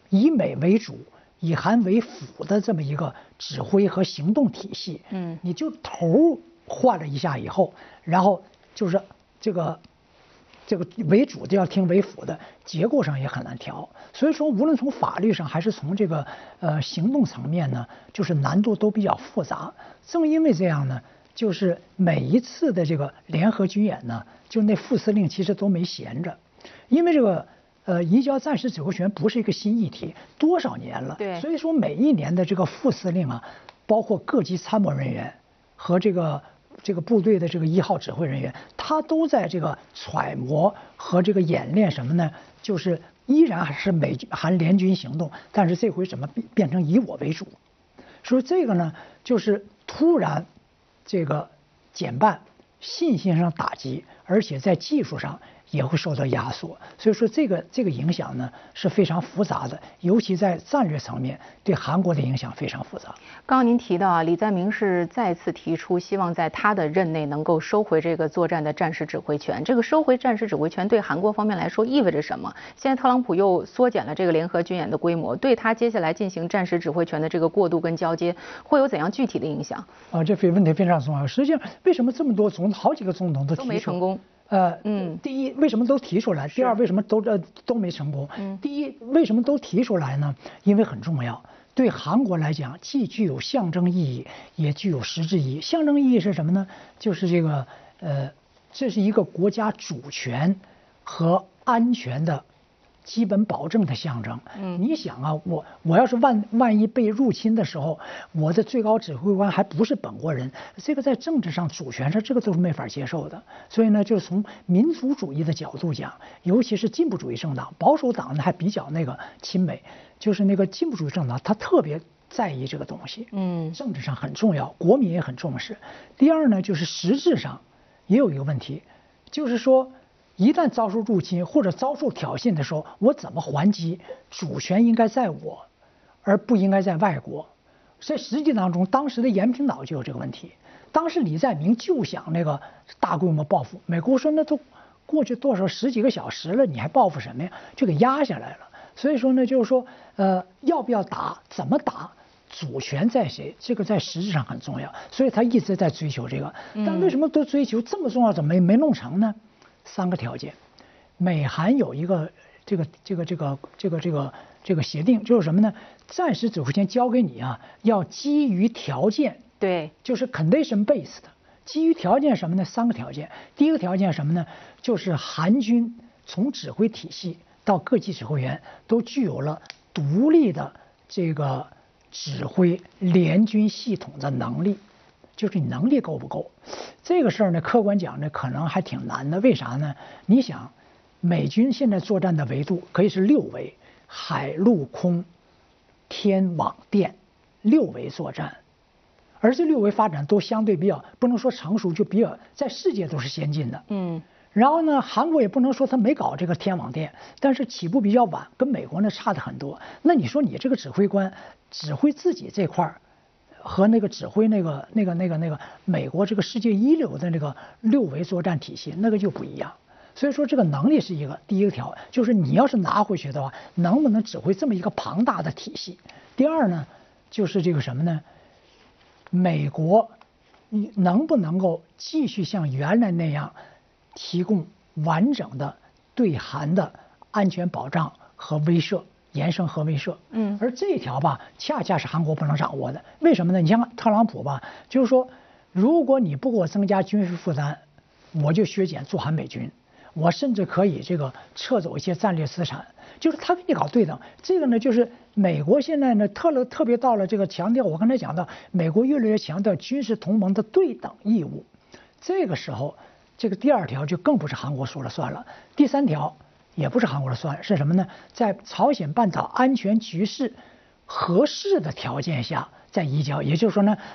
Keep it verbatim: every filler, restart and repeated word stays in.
以美为主、以韩为辅的这么一个指挥和行动体系。嗯，你就头换了一下以后，然后就是这个这个为主的要听为辅的，结构上也很难调。所以说，无论从法律上还是从这个呃行动层面呢，就是难度都比较复杂。正因为这样呢，就是每一次的这个联合军演呢，就那副司令其实都没闲着，因为这个呃移交战时指挥权不是一个新议题，多少年了。 对。 所以说每一年的这个副司令啊，包括各级参谋人员和这个。这个部队的这个一号指挥人员，他都在这个揣摩和这个演练什么呢？就是依然还是美韩联军行动，但是这回怎么变成以我为主？所以这个呢，就是突然这个减半，信心上打击，而且在技术上也会受到压缩。所以说这个这个影响呢是非常复杂的，尤其在战略层面对韩国的影响非常复杂。 刚刚您提到啊，李在明是再次提出希望在他的任内能够收回这个作战的战时指挥权。这个收回战时指挥权对韩国方面来说意味着什么？现在特朗普又缩减了这个联合军演的规模，对他接下来进行战时指挥权的这个过渡跟交接，会有怎样具体的影响？ 啊，这问题非常重要。实际上，为什么这么多总好几个总统都都没成功？ 呃，嗯，第一，为什么都提出来？第二，为什么都呃都没成功？嗯，第一，为什么都提出来呢？因为很重要，对韩国来讲，既具有象征意义，也具有实质意义。象征意义是什么呢？就是这个，呃，这是一个国家主权和安全的基本保证的象征。嗯，你想啊，我我要是万万一被入侵的时候，我的最高指挥官还不是本国人，这个在政治上、主权上，这个都是没法接受的。所以呢，就是从民族主义的角度讲，尤其是进步主义政党，保守党呢还比较那个亲美，就是那个进步主义政党，他特别在意这个东西。嗯，政治上很重要，国民也很重视。第二呢，就是实质上也有一个问题，就是说，一旦遭受入侵或者遭受挑衅的时候，我怎么还击？主权应该在我，而不应该在外国。在实际当中，当时的延平岛就有这个问题。当时李在明就想那个大规模报复，美国说那都过去多少十几个小时了，你还报复什么呀？就给压下来了。所以说呢，就是说，呃，要不要打，怎么打？主权在谁？这个在实质上很重要，所以他一直在追求这个。但为什么都追求这么重要，怎么没没弄成呢？三个条件，美韩有一个这个这个这个这个这个这个协定，就是什么呢？战时指挥权交给你啊，要基于条件， 对， 就是 condition based 的。基于条件什么呢？三个条件。第一个条件什么呢？就是韩军从指挥体系到各级指挥员都具有了独立的这个指挥联军系统的能力。就是你能力够不够，这个事儿呢，客观讲呢，可能还挺难的。为啥呢？你想，美军现在作战的维度可以是六维，海陆空天网电六维作战，而这六维发展都相对比较不能说成熟，就比较在世界都是先进的。嗯。然后呢，韩国也不能说他没搞这个天网电，但是起步比较晚，跟美国呢差的很多。那你说你这个指挥官指挥自己这块儿，和那个指挥那个那个那个那个美国这个世界一流的那个六维作战体系，那个就不一样。所以说这个能力是一个第一个条，就是你要是拿回去的话，能不能指挥这么一个庞大的体系？第二呢，就是这个什么呢？美国你能不能够继续像原来那样提供完整的对韩的安全保障和威慑？延伸核威慑，嗯，而这一条吧，恰恰是韩国不能掌握的。为什么呢？你像特朗普吧，就是说，如果你不给我增加军事负担，我就削减驻韩美军，我甚至可以这个撤走一些战略资产，就是他给你搞对等。这个呢，就是美国现在呢特了特别到了这个强调，我刚才讲到，美国越来越强调军事同盟的对等义务。这个时候，这个第二条就更不是韩国说了算了。第三条。也不是韩国的算，是什么呢？在朝鲜半岛安全局势合适的条件下再移交，也就是说呢，